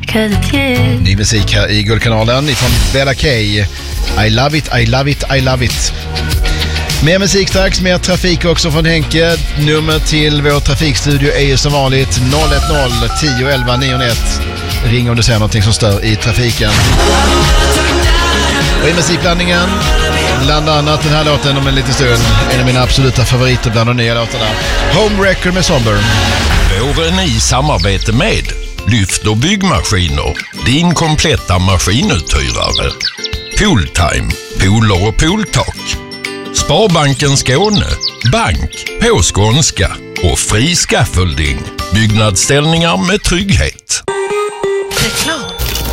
'cause you. Ny musik här i Guldkanalen ifrån Bella K. I love it, I love it, I love it. Mer musik strax, mer trafik också från Henke. Nummer till vår trafikstudio är ju som vanligt 010 10 11 91. Ring om du säger någonting som stör i trafiken. Och i musikblandningen bland annat den här låten om en liten stund. En av mina absoluta favoriter bland de nya låtarna. Home Wrecker med Somber. Våren i samarbete med Lyft och byggmaskiner. Din kompletta maskinuthyrare. Pooltime, pooler och pooltak. Sparbanken Skåne, bank på skånska och fri scaffolding. Byggnadsställningar med trygghet. Reklam.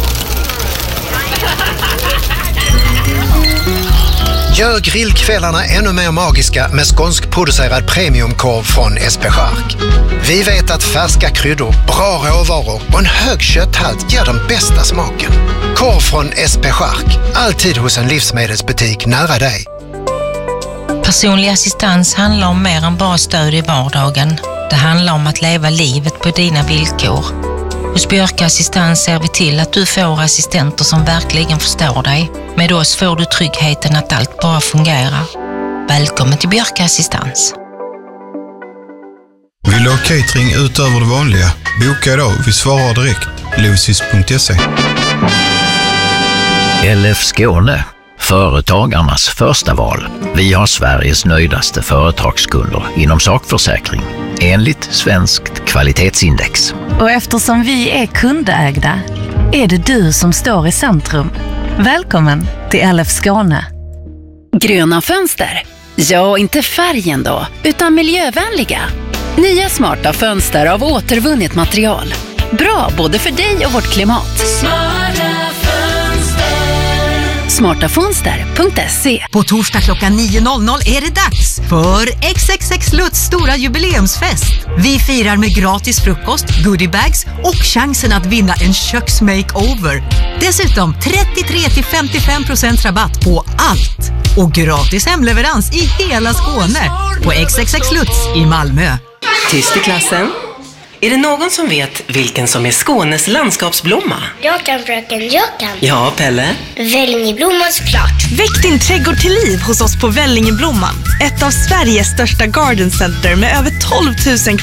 Gör grillkvällarna ännu mer magiska med skånskproducerad premiumkorv från SP Chark. Vi vet att färska kryddor, bra råvaror och en hög kötthalt ger den bästa smaken. Korv från SP Chark, alltid hos en livsmedelsbutik nära dig. Personlig assistans handlar om mer än bara stöd i vardagen. Det handlar om att leva livet på dina villkor. Hos Björka Assistans ser vi till att du får assistenter som verkligen förstår dig. Med oss får du tryggheten att allt bara fungerar. Välkommen till Björka Assistans. Vill du ha catering utöver det vanliga? Boka idag, vi svarar direkt. Lucis.se. LF Skåne. Företagarnas första val. Vi har Sveriges nöjdaste företagskunder inom sakförsäkring enligt Svenskt kvalitetsindex. Och eftersom vi är kundägda är det du som står i centrum. Välkommen till LF Skåne. Gröna fönster? Ja, inte färgen då, utan miljövänliga. Nya smarta fönster av återvunnet material. Bra både för dig och vårt klimat. Smartafönster.se. På torsdag klockan 9.00 är det dags för XXX Lutz stora jubileumsfest. Vi firar med gratis frukost, goodiebags och chansen att vinna en köksmakeover. Dessutom 33-55% rabatt på allt. Och gratis hemleverans i hela Skåne på XXX Lutz i Malmö. Tyst i klassen. Är det någon som vet vilken som är Skånes landskapsblomma? Jag kan, fröken, jag kan. Ja, Pelle? Vällingeblomman såklart. Väck din trädgård till liv hos oss på Vällingeblomman. Ett av Sveriges största garden center med över 12 000